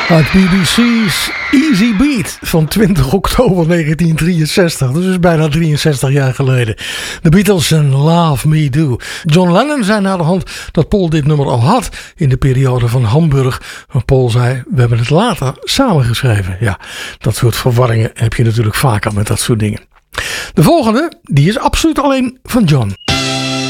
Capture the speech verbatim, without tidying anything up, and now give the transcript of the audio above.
Uit B B C's Easy Beat van twintig oktober negentien drieënzestig. Dat is bijna drieënzestig jaar geleden. De Beatles en Love Me Do. John Lennon zei na de hand dat Paul dit nummer al had in de periode van Hamburg. Maar Paul zei, we hebben het later samengeschreven. Ja, dat soort verwarringen heb je natuurlijk vaker met dat soort dingen. De volgende, die is absoluut alleen van John.